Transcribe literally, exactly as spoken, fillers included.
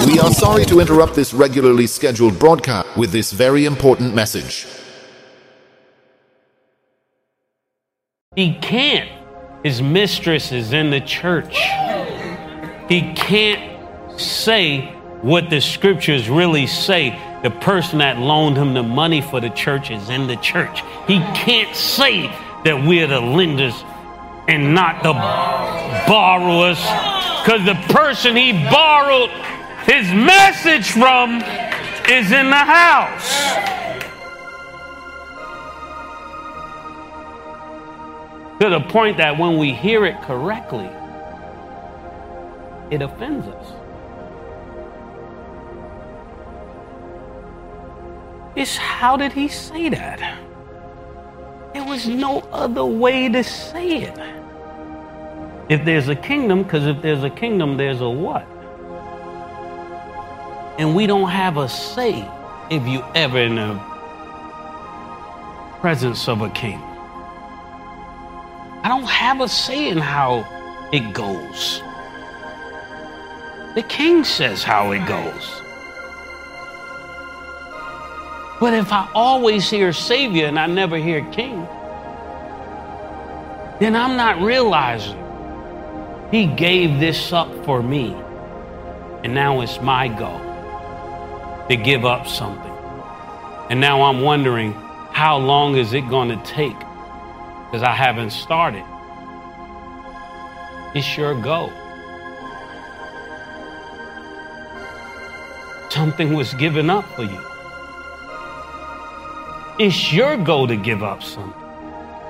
We are sorry to interrupt this regularly scheduled broadcast with this very important message. He can't. His mistress is in the church. He can't say what the scriptures really say. The person that loaned him the money for the church is in the church. He can't say that we're the lenders and not the borrowers, because the person he borrowed his message from is in the house. To the point that when we hear it correctly, it offends us. It's how did he say that? There was no other way to say it. If there's a kingdom, because if there's a kingdom, there's a what? And we don't have a say if you ever in the presence of a king. I don't have a say in how it goes. The king says how it goes. But if I always hear Savior and I never hear King, then I'm not realizing he gave this up for me. And now it's my go to give up something. And now I'm wondering, how long is it going to take? Because I haven't started. It's your go. Something was given up for you. It's your go to give up something.